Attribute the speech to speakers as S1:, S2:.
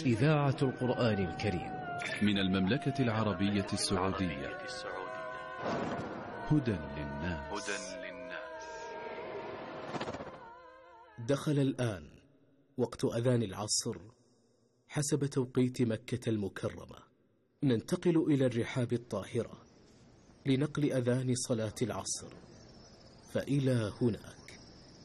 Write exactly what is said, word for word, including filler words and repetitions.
S1: إذاعة القرآن الكريم
S2: من المملكة العربية السعودية. هدى للناس.
S3: دخل الآن وقت أذان العصر حسب توقيت مكة المكرمة. ننتقل إلى الرحاب الطاهرة لنقل أذان صلاة العصر، فإلى هناك.